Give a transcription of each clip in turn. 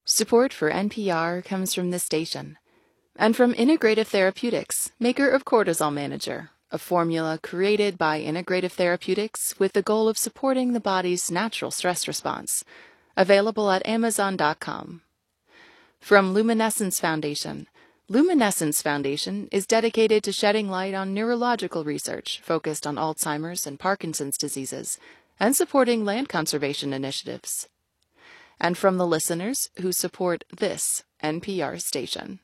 Support for NPR comes from this station and from Integrative Therapeutics, maker of Cortisol Manager, a formula created by Integrative Therapeutics with the goal of supporting the body's natural stress response. Available at Amazon.com. From Luminescence Foundation. Luminescence Foundation is dedicated to shedding light on neurological research focused on Alzheimer's and Parkinson's diseases and supporting land conservation initiatives. And from the listeners who support this NPR station.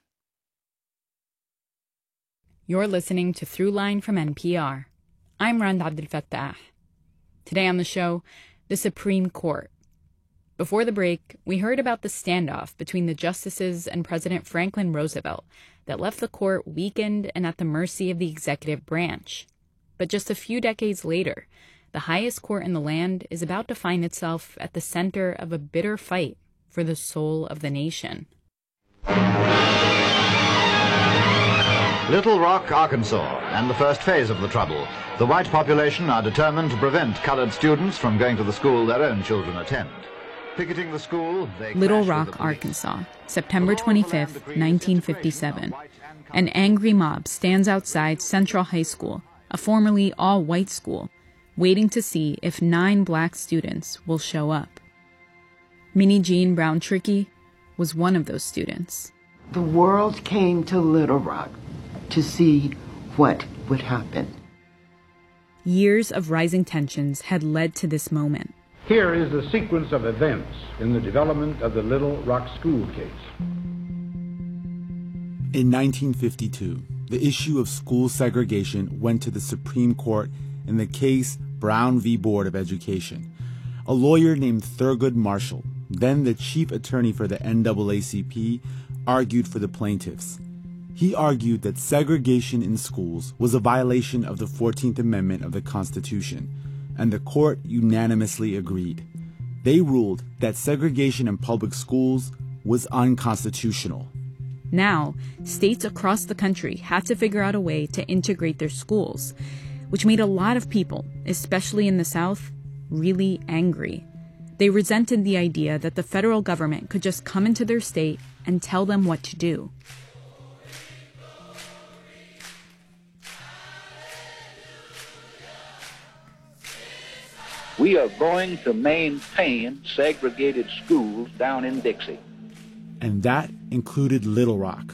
You're listening to Throughline from NPR. I'm Rand Abdel Fattah. Today on the show, the Supreme Court. Before the break, we heard about the standoff between the justices and President Franklin Roosevelt that left the court weakened and at the mercy of the executive branch. But just a few decades later, the highest court in the land is about to find itself at the center of a bitter fight for the soul of the nation. Little Rock, Arkansas, and the first phase of the trouble. The white population are determined to prevent colored students from going to the school their own children attend. Picketing the school, Little Rock, Arkansas, September 25th, 1957. An angry mob stands outside Central High School, a formerly all-white school, waiting to see if 9 black students will show up. Minnie Jean Brown Trickey was one of those students. The world came to Little Rock to see what would happen. Years of rising tensions had led to this moment. Here is the sequence of events in the development of the Little Rock school case. In 1952, the issue of school segregation went to the Supreme Court in the case Brown v. Board of Education. A lawyer named Thurgood Marshall, then the chief attorney for the NAACP, argued for the plaintiffs. He argued that segregation in schools was a violation of the 14th Amendment of the Constitution, and the court unanimously agreed. They ruled that segregation in public schools was unconstitutional. Now, states across the country had to figure out a way to integrate their schools, which made a lot of people, especially in the South, really angry. They resented the idea that the federal government could just come into their state and tell them what to do. We are going to maintain segregated schools down in Dixie. And that included Little Rock.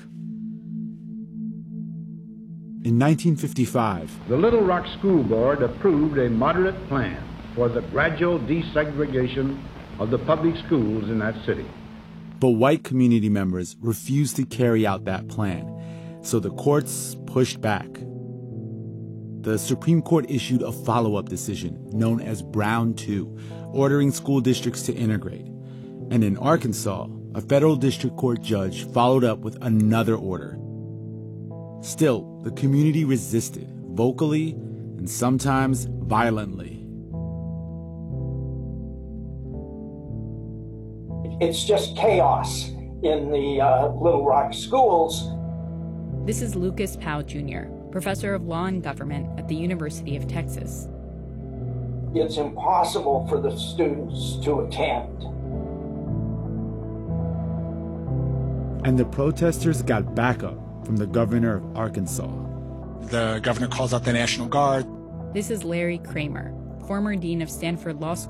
In 1955, the Little Rock School Board approved a moderate plan for the gradual desegregation of the public schools in that city. but white community members refused to carry out that plan, so the courts pushed back. The Supreme Court issued a follow-up decision known as Brown 2, ordering school districts to integrate. And in Arkansas, a federal district court judge followed up with another order. Still, the community resisted, vocally and sometimes violently. It's just chaos in the Little Rock schools. This is Lucas Powell Jr., professor of law and government at the University of Texas. It's impossible for the students to attend. And the protesters got backup from the governor of Arkansas. The governor calls out the National Guard. This is Larry Kramer, former dean of Stanford Law School